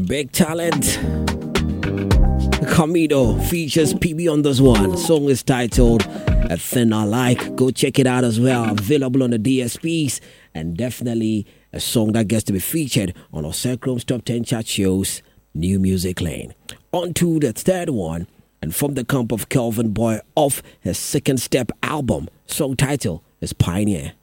big talent. Camino features PB on this one. Song is titled A Thing I Like. Go check it out as well. Available on the DSPs. And definitely a song that gets to be featured on Osechrome's Top 10 chart shows, New Music Lane. On to the third one. And from the camp of Kelvin Boy off his Second Step album. Song title is Pioneer.